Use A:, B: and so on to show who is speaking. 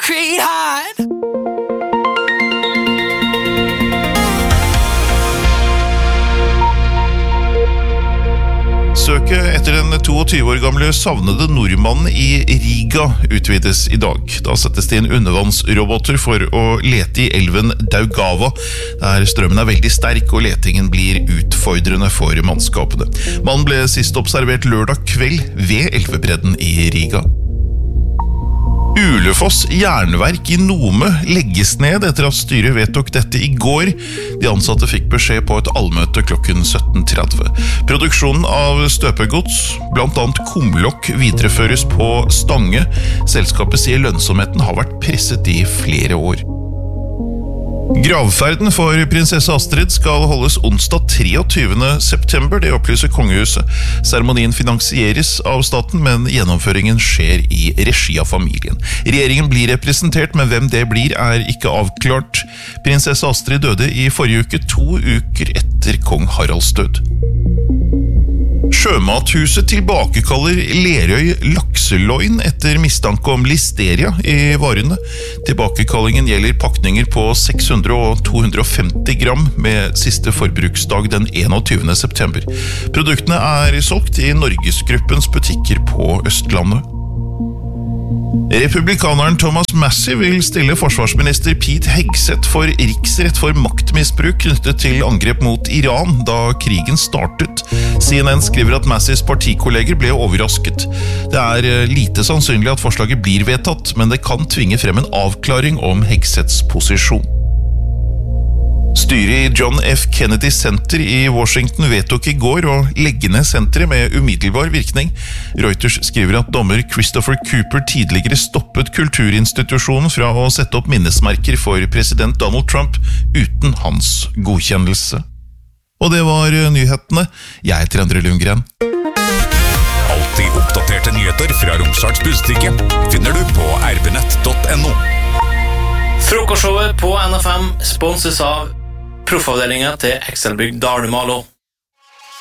A: concrete hide.
B: Søket etter den 22 år gamle savnede nordmannen i Riga utvides i dag. Da settes det inn undervannsroboter for å lete i elven Daugava, der strømmen veldig sterk og letingen blir utfordrende for mannskapene. Mannen ble sist observert lørdag kveld ved elvebredden i Riga. Ulefoss jernverk i Nome legges ned etter at styret vedtok dette i går. De ansatte fikk beskjed på et allmøte klokken 17:30. Produksjonen av støpegods, blant annet kumlokk, videreføres på Stange. Selskapet sier lønnsomheten har vært presset i flere år. Gravferden for prinsesse Astrid skal holdes onsdag 23. september, det opplyser kongehuset. Seremonien finansieres av staten, men gjennomføringen skjer i regi av familien. Regjeringen blir representert, men hvem det blir ikke avklart. Prinsesse Astrid døde i forrige uke, 2 uker etter kong Haralds død. Sjømathuset tilbakekaller Lerøy lakseloin etter mistanke om listeria i varene. Tilbakekallingen gjelder pakninger på 600 og 250 gram med siste forbruksdag den 21. september. Produktene solgt i Norgesgruppens butikker på Østlandet. Republikaneren Thomas Massie vil stille forsvarsminister Pete Hegseth for riksrett for maktmisbruk knyttet til angrep mot Iran da krigen startet. CNN skriver at Massies partikolleger ble overrasket. Det lite sannsynlig at forslaget blir vedtatt, men det kan tvinge frem en avklaring om Hegseths posisjon. Styret i John F. Kennedy Center i Washington vedtok i går å legge ned senteret med umiddelbar virkning. Reuters skriver at dommer Christopher Cooper tidligere stoppet kulturinstitusjonen fra å sette opp minnesmerker for president Donald Trump uten hans godkjennelse. Og det var nyhetene. Jeg heter Endre Lundgren.
C: Alltid oppdaterte nyheter fra Romsdals Budstikke finner du på rbnett.no.
A: Frokostshowet på NFM sponses av Proffavdelingen til Excelbygg Dalmalo.